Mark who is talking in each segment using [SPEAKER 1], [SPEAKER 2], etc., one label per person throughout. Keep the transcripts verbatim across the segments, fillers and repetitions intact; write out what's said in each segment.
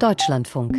[SPEAKER 1] Deutschlandfunk.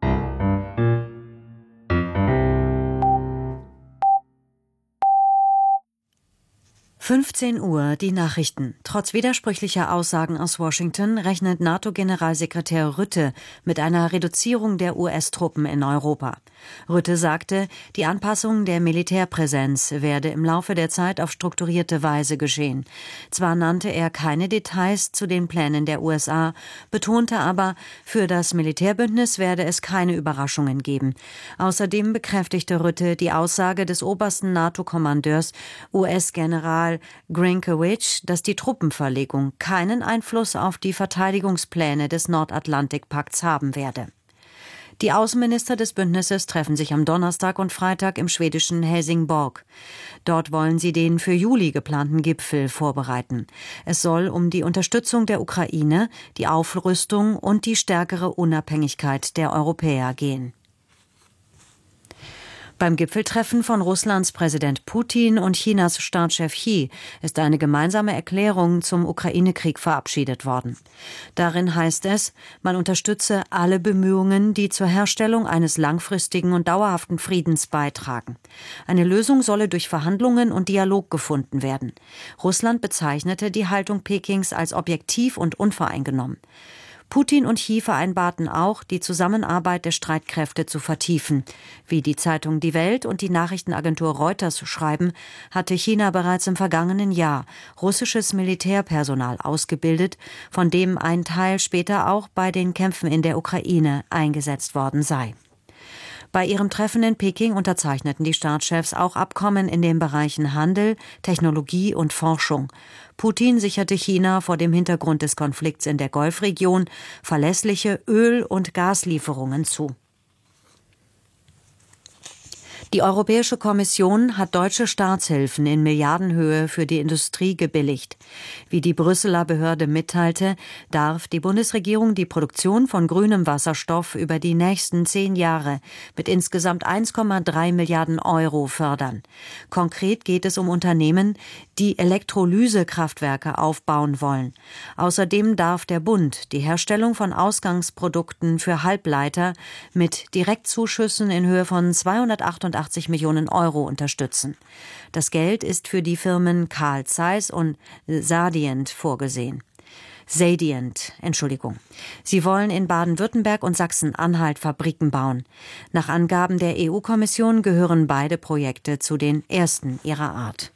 [SPEAKER 1] fünfzehn Uhr, die Nachrichten. Trotz widersprüchlicher Aussagen aus Washington rechnet NATO-Generalsekretär Rutte mit einer Reduzierung der U S-Truppen in Europa. Rutte sagte, die Anpassung der Militärpräsenz werde im Laufe der Zeit auf strukturierte Weise geschehen. Zwar nannte er keine Details zu den Plänen der U S A, betonte aber, für das Militärbündnis werde es keine Überraschungen geben. Außerdem bekräftigte Rutte die Aussage des obersten NATO-Kommandeurs, U S-General Grinkewich, dass die Truppenverlegung keinen Einfluss auf die Verteidigungspläne des Nordatlantikpakts haben werde. Die Außenminister des Bündnisses treffen sich am Donnerstag und Freitag im schwedischen Helsingborg. Dort wollen sie den für Juli geplanten Gipfel vorbereiten. Es soll um die Unterstützung der Ukraine, die Aufrüstung und die stärkere Unabhängigkeit der Europäer gehen. Beim Gipfeltreffen von Russlands Präsident Putin und Chinas Staatschef Xi ist eine gemeinsame Erklärung zum Ukraine-Krieg verabschiedet worden. Darin heißt es, man unterstütze alle Bemühungen, die zur Herstellung eines langfristigen und dauerhaften Friedens beitragen. Eine Lösung solle durch Verhandlungen und Dialog gefunden werden. Russland bezeichnete die Haltung Pekings als objektiv und unvoreingenommen. Putin und Xi vereinbarten auch, die Zusammenarbeit der Streitkräfte zu vertiefen. Wie die Zeitung Die Welt und die Nachrichtenagentur Reuters schreiben, hatte China bereits im vergangenen Jahr russisches Militärpersonal ausgebildet, von dem ein Teil später auch bei den Kämpfen in der Ukraine eingesetzt worden sei. Bei ihrem Treffen in Peking unterzeichneten die Staatschefs auch Abkommen in den Bereichen Handel, Technologie und Forschung. Putin sicherte China vor dem Hintergrund des Konflikts in der Golfregion verlässliche Öl- und Gaslieferungen zu. Die Europäische Kommission hat deutsche Staatshilfen in Milliardenhöhe für die Industrie gebilligt. Wie die Brüsseler Behörde mitteilte, darf die Bundesregierung die Produktion von grünem Wasserstoff über die nächsten zehn Jahre mit insgesamt eins Komma drei Milliarden Euro fördern. Konkret geht es um Unternehmen, die Elektrolysekraftwerke aufbauen wollen. Außerdem darf der Bund die Herstellung von Ausgangsprodukten für Halbleiter mit Direktzuschüssen in Höhe von zweihundertachtundachtzig Millionen Euro unterstützen. Das Geld ist für die Firmen Carl Zeiss und Sadient vorgesehen. Sadient, Entschuldigung. Sie wollen in Baden-Württemberg und Sachsen-Anhalt Fabriken bauen. Nach Angaben der E U-Kommission gehören beide Projekte zu den ersten ihrer Art.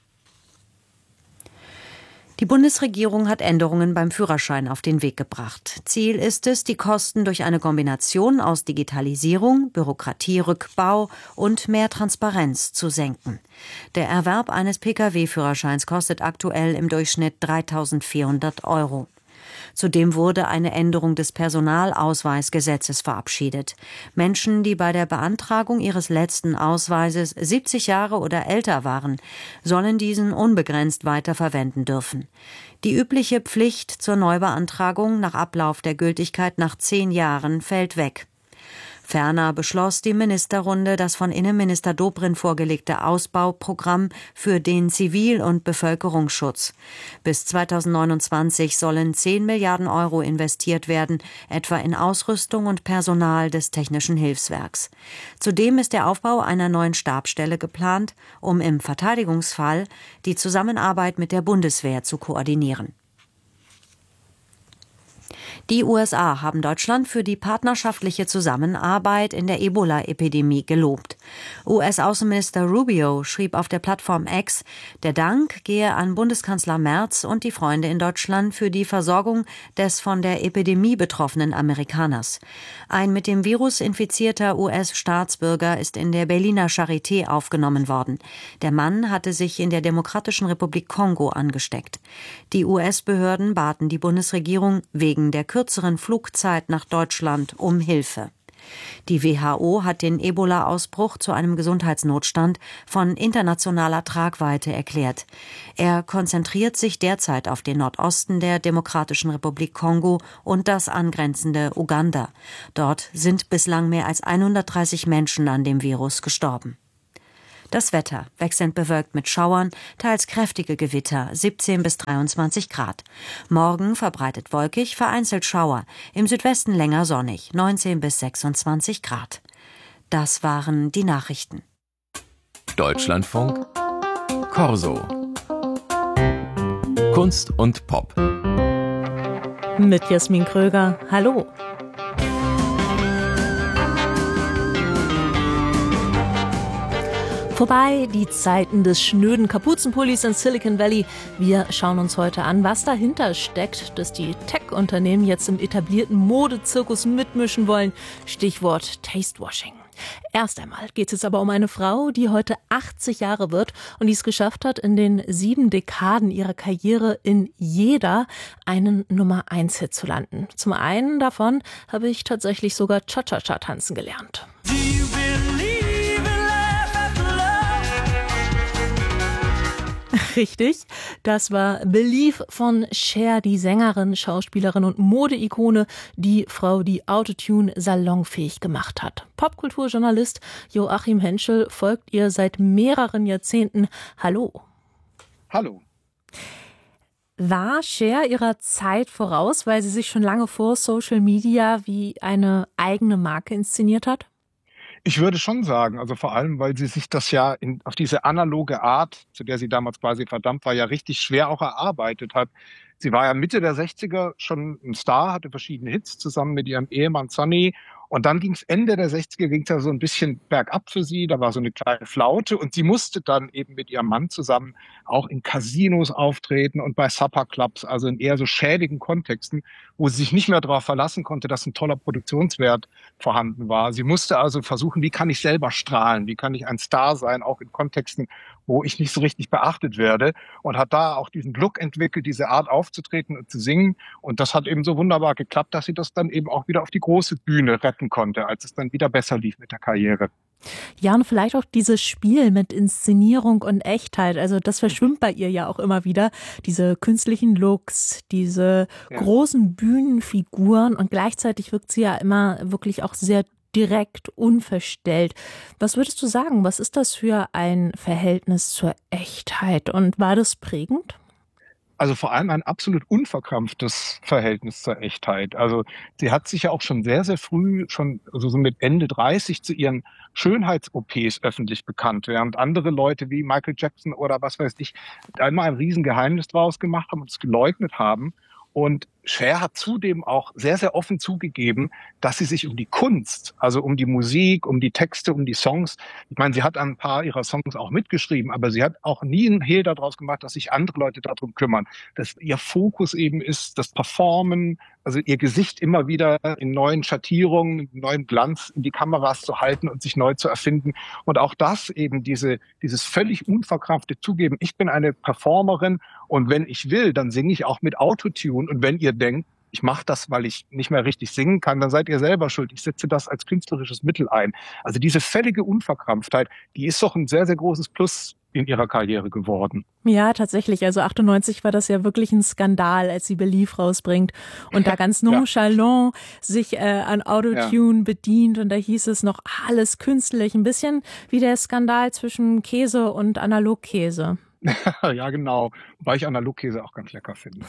[SPEAKER 1] Die Bundesregierung hat Änderungen beim Führerschein auf den Weg gebracht. Ziel ist es, die Kosten durch eine Kombination aus Digitalisierung, Bürokratierückbau und mehr Transparenz zu senken. Der Erwerb eines Pkw-Führerscheins kostet aktuell im Durchschnitt dreitausendvierhundert Euro. Zudem wurde eine Änderung des Personalausweisgesetzes verabschiedet. Menschen, die bei der Beantragung ihres letzten Ausweises siebzig Jahre oder älter waren, sollen diesen unbegrenzt weiterverwenden dürfen. Die übliche Pflicht zur Neubeantragung nach Ablauf der Gültigkeit nach zehn Jahren fällt weg. Ferner beschloss die Ministerrunde das von Innenminister Dobrindt vorgelegte Ausbauprogramm für den Zivil- und Bevölkerungsschutz. Bis zweitausendneunundzwanzig sollen zehn Milliarden Euro investiert werden, etwa in Ausrüstung und Personal des Technischen Hilfswerks. Zudem ist der Aufbau einer neuen Stabsstelle geplant, um im Verteidigungsfall die Zusammenarbeit mit der Bundeswehr zu koordinieren. Die U S A haben Deutschland für die partnerschaftliche Zusammenarbeit in der Ebola-Epidemie gelobt. U S-Außenminister Rubio schrieb auf der Plattform X, der Dank gehe an Bundeskanzler Merz und die Freunde in Deutschland für die Versorgung des von der Epidemie betroffenen Amerikaners. Ein mit dem Virus infizierter U S-Staatsbürger ist in der Berliner Charité aufgenommen worden. Der Mann hatte sich in der Demokratischen Republik Kongo angesteckt. Die U S-Behörden baten die Bundesregierung wegen der kürzeren Flugzeit nach Deutschland um Hilfe. Die W H O hat den Ebola-Ausbruch zu einem Gesundheitsnotstand von internationaler Tragweite erklärt. Er konzentriert sich derzeit auf den Nordosten der Demokratischen Republik Kongo und das angrenzende Uganda. Dort sind bislang mehr als hundertdreißig Menschen an dem Virus gestorben. Das Wetter wechselnd bewölkt mit Schauern, teils kräftige Gewitter, siebzehn bis dreiundzwanzig Grad. Morgen verbreitet wolkig, vereinzelt Schauer, im Südwesten länger sonnig, neunzehn bis sechsundzwanzig Grad. Das waren die Nachrichten.
[SPEAKER 2] Deutschlandfunk Corso. Kunst und Pop.
[SPEAKER 3] Mit Jasmin Kröger. Hallo. Vorbei die Zeiten des schnöden Kapuzenpullis in Silicon Valley. Wir schauen uns heute an, was dahinter steckt, dass die Tech-Unternehmen jetzt im etablierten Modezirkus mitmischen wollen. Stichwort Tastewashing. Erst einmal geht es aber um eine Frau, die heute achtzig Jahre wird und die es geschafft hat, in den sieben Dekaden ihrer Karriere in jeder einen Nummer eins Hit zu landen. Zum einen davon habe ich tatsächlich sogar Cha-Cha-Cha tanzen gelernt. Richtig, das war Believe von Cher, die Sängerin, Schauspielerin und Modeikone, die Frau, die Autotune salonfähig gemacht hat. Popkulturjournalist Joachim Henschel folgt ihr seit mehreren Jahrzehnten. Hallo.
[SPEAKER 4] Hallo.
[SPEAKER 3] War Cher ihrer Zeit voraus, weil sie sich schon lange vor Social Media wie eine eigene Marke inszeniert hat?
[SPEAKER 4] Ich würde schon sagen, also vor allem, weil sie sich das ja in, auf diese analoge Art, zu der sie damals quasi verdammt war, ja richtig schwer auch erarbeitet hat. Sie war ja Mitte der sechziger schon ein Star, hatte verschiedene Hits zusammen mit ihrem Ehemann Sonny. Und dann ging es Ende der sechziger, ging es ja so ein bisschen bergab für sie. Da war so eine kleine Flaute und sie musste dann eben mit ihrem Mann zusammen auch in Casinos auftreten und bei Supper-Clubs, also in eher so schäbigen Kontexten, wo sie sich nicht mehr darauf verlassen konnte, dass ein toller Produktionswert vorhanden war. Sie musste also versuchen, wie kann ich selber strahlen, wie kann ich ein Star sein, auch in Kontexten, wo ich nicht so richtig beachtet werde, und hat da auch diesen Look entwickelt, diese Art aufzutreten und zu singen. Und das hat eben so wunderbar geklappt, dass sie das dann eben auch wieder auf die große Bühne retten konnte, als es dann wieder besser lief mit der Karriere.
[SPEAKER 3] Ja, und vielleicht auch dieses Spiel mit Inszenierung und Echtheit. Also das verschwimmt bei ihr ja auch immer wieder. Diese künstlichen Looks, diese ja. großen Bühnenfiguren, und gleichzeitig wirkt sie ja immer wirklich auch sehr direkt, unverstellt. Was würdest du sagen, was ist das für ein Verhältnis zur Echtheit, und war das prägend?
[SPEAKER 4] Also vor allem ein absolut unverkrampftes Verhältnis zur Echtheit. Also sie hat sich ja auch schon sehr, sehr früh, schon also so mit Ende dreißig, zu ihren Schönheits-O Ps öffentlich bekannt, während andere Leute wie Michael Jackson oder was weiß ich einmal ein Riesengeheimnis draus gemacht haben und es geleugnet haben. Und Cher hat zudem auch sehr, sehr offen zugegeben, dass sie sich um die Kunst, also um die Musik, um die Texte, um die Songs, ich meine, sie hat ein paar ihrer Songs auch mitgeschrieben, aber sie hat auch nie einen Hehl daraus gemacht, dass sich andere Leute darum kümmern, dass ihr Fokus eben ist, das Performen, also ihr Gesicht immer wieder in neuen Schattierungen, in neuem Glanz in die Kameras zu halten und sich neu zu erfinden. Und auch das eben, diese, dieses völlig unverkrampfte Zugeben, ich bin eine Performerin und wenn ich will, dann singe ich auch mit Autotune, und wenn ihr denkt, ich mache das, weil ich nicht mehr richtig singen kann, dann seid ihr selber schuld. Ich setze das als künstlerisches Mittel ein. Also diese völlige Unverkrampftheit, die ist doch ein sehr, sehr großes Plus in ihrer Karriere geworden.
[SPEAKER 3] Ja, tatsächlich. Also achtundneunzig war das ja wirklich ein Skandal, als sie Believe rausbringt und da ganz nonchalant ja. sich äh, an Autotune ja. bedient, und da hieß es noch alles künstlich. Ein bisschen wie der Skandal zwischen Käse und Analogkäse.
[SPEAKER 4] Ja, genau. Wobei ich Analogkäse auch ganz lecker finde.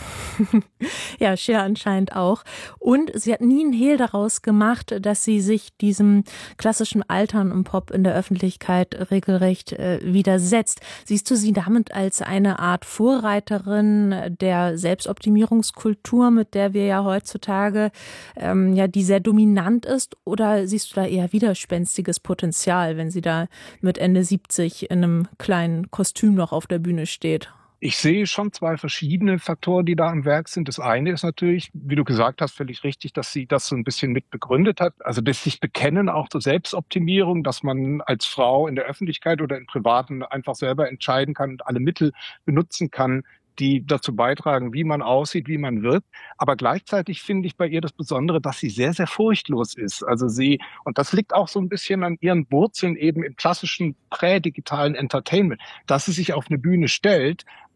[SPEAKER 3] Ja, Cher anscheinend auch. Und sie hat nie einen Hehl daraus gemacht, dass sie sich diesem klassischen Altern im Pop in der Öffentlichkeit regelrecht äh, widersetzt. Siehst du sie damit als eine Art Vorreiterin der Selbstoptimierungskultur, mit der wir ja heutzutage, ähm, ja, die sehr dominant ist? Oder siehst du da eher widerspenstiges Potenzial, wenn sie da mit Ende siebzig in einem kleinen Kostüm noch auf der Bühne steht?
[SPEAKER 4] Ich sehe schon zwei verschiedene Faktoren, die da am Werk sind. Das eine ist natürlich, wie du gesagt hast, völlig richtig, dass sie das so ein bisschen mit begründet hat. Also das sich bekennen auch zur Selbstoptimierung, dass man als Frau in der Öffentlichkeit oder im Privaten einfach selber entscheiden kann und alle Mittel benutzen kann, die dazu beitragen, wie man aussieht, wie man wirkt. Aber gleichzeitig finde ich bei ihr das Besondere, dass sie sehr, sehr furchtlos ist. Also sie, und das liegt auch so ein bisschen an ihren Wurzeln eben im klassischen prädigitalen Entertainment, dass sie sich auf eine Bühne stellt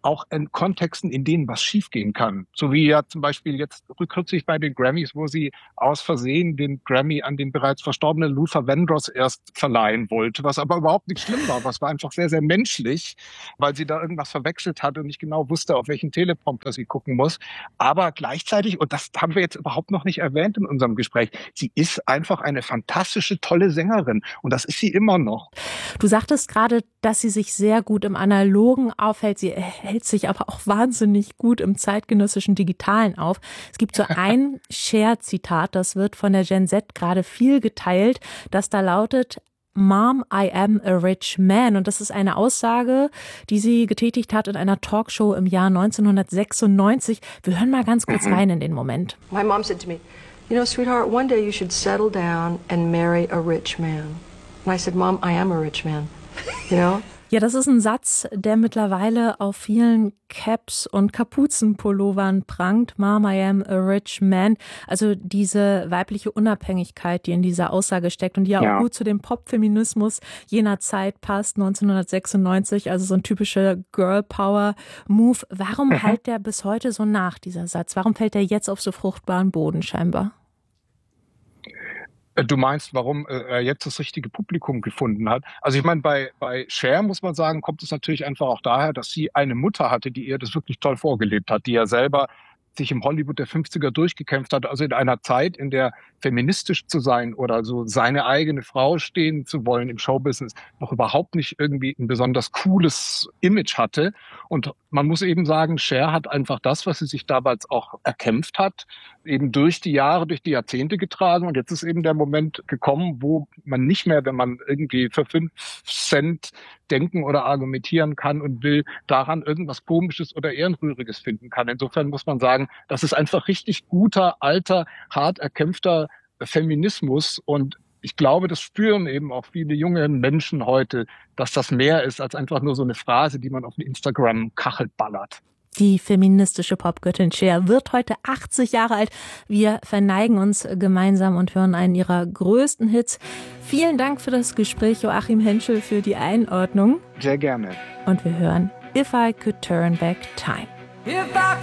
[SPEAKER 4] auch in Kontexten, in denen was schiefgehen kann. So wie ja zum Beispiel jetzt kürzlich bei den Grammys, wo sie aus Versehen den Grammy an den bereits verstorbenen Luther Vandross erst verleihen wollte, was aber überhaupt nicht schlimm war. Was war einfach sehr, sehr menschlich, weil sie da irgendwas verwechselt hat und nicht genau wusste, auf welchen Teleprompter sie gucken muss. Aber gleichzeitig, und das haben wir jetzt überhaupt noch nicht erwähnt in unserem Gespräch, sie ist einfach eine fantastische, tolle Sängerin. Und das ist sie immer noch.
[SPEAKER 3] Du sagtest gerade, dass sie sich sehr gut im Analogen aufhält. Sie hält sich aber auch wahnsinnig gut im zeitgenössischen Digitalen auf. Es gibt so ein Cher-Zitat, das wird von der Gen Z gerade viel geteilt, das da lautet: Mom, I am a rich man. Und das ist eine Aussage, die sie getätigt hat in einer Talkshow im Jahr neunzehnhundertsechsundneunzig. Wir hören mal ganz kurz rein in den Moment.
[SPEAKER 5] My mom said to me, you know, sweetheart, one day you should settle down and marry a rich man. And I said, Mom, I am a rich man. You know?
[SPEAKER 3] Ja, das ist ein Satz, der mittlerweile auf vielen Caps und Kapuzenpullovern prangt. Mom, I am a rich man. Also diese weibliche Unabhängigkeit, die in dieser Aussage steckt und die ja, ja. auch gut zu dem Pop-Feminismus jener Zeit passt, neunzehnhundertsechsundneunzig, also so ein typischer Girl-Power-Move. Warum mhm. hält der bis heute so nach, dieser Satz? Warum fällt der jetzt auf so fruchtbaren Boden scheinbar?
[SPEAKER 4] Du meinst, warum er jetzt das richtige Publikum gefunden hat? Also ich meine, bei, bei Cher muss man sagen, kommt es natürlich einfach auch daher, dass sie eine Mutter hatte, die ihr das wirklich toll vorgelebt hat, die ja selber sich im Hollywood der fünfziger durchgekämpft hat, also in einer Zeit, in der feministisch zu sein oder so seine eigene Frau stehen zu wollen im Showbusiness noch überhaupt nicht irgendwie ein besonders cooles Image hatte. Und man muss eben sagen, Cher hat einfach das, was sie sich damals auch erkämpft hat, eben durch die Jahre, durch die Jahrzehnte getragen. Und jetzt ist eben der Moment gekommen, wo man nicht mehr, wenn man irgendwie für fünf Cent denken oder argumentieren kann und will, daran irgendwas Komisches oder Ehrenrühriges finden kann. Insofern muss man sagen, das ist einfach richtig guter, alter, hart erkämpfter Feminismus. Und ich glaube, das spüren eben auch viele junge Menschen heute, dass das mehr ist als einfach nur so eine Phrase, die man auf Instagram Kachel ballert.
[SPEAKER 3] Die feministische Popgöttin Cher wird heute achtzig Jahre alt. Wir verneigen uns gemeinsam und hören einen ihrer größten Hits. Vielen Dank für das Gespräch, Joachim Henschel, für die Einordnung.
[SPEAKER 4] Sehr gerne.
[SPEAKER 3] Und wir hören If I Could Turn Back Time.
[SPEAKER 6] If I